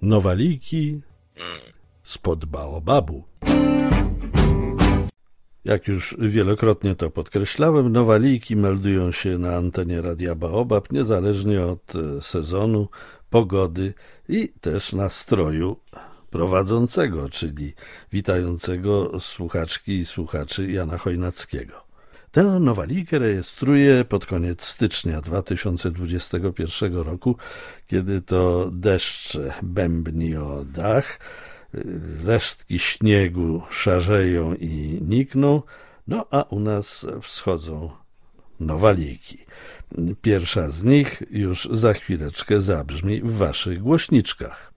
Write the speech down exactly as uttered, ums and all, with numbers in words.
Nowaliki spod baobabu. Jak już wielokrotnie to podkreślałem, nowaliki meldują się na antenie Radia Baobab niezależnie od sezonu, pogody i też nastroju prowadzącego, czyli witającego słuchaczki i słuchaczy Jana Chojnackiego. Tę nowalikę rejestruję pod koniec stycznia dwa tysiące dwudziestego pierwszego roku, kiedy to deszcz bębni o dach, resztki śniegu szarzeją i nikną, no a u nas wschodzą nowaliki. Pierwsza z nich już za chwileczkę zabrzmi w waszych głośniczkach.